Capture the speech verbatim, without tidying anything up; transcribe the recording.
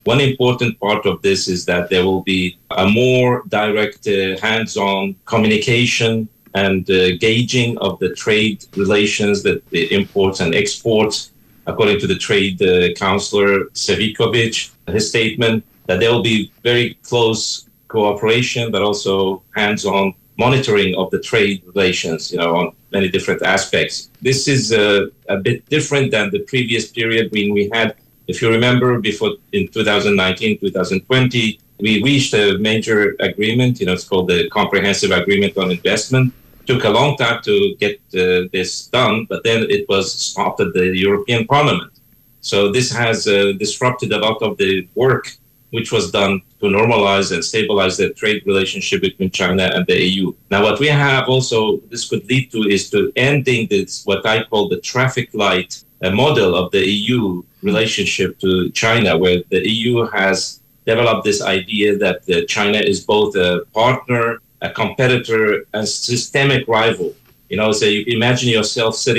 One important part of this is that there will be a more direct, uh, hands-on communication and uh, gauging of the trade relations, that the imports and exports, according to the trade uh, counselor Sevikovic, his statement, that there will be very close cooperation, but also hands-on monitoring of the trade relations, you know, on many different aspects. This is uh, a bit different than the previous period when we had, if you remember, before in two thousand nineteen, two thousand twenty, we reached a major agreement, you know, it's called the Comprehensive Agreement on Investment. It took a long time to get uh, this done, but then it was stopped at the European Parliament. So this has uh, disrupted a lot of the work which was done to normalize and stabilize the trade relationship between China and the E U. Now, what we have also, this could lead to, is to ending this, what I call the traffic light uh, model of the E U relationship to China, where the E U has developed this idea that uh, China is both a partner, a competitor, and systemic rival. You know, so you imagine yourself sitting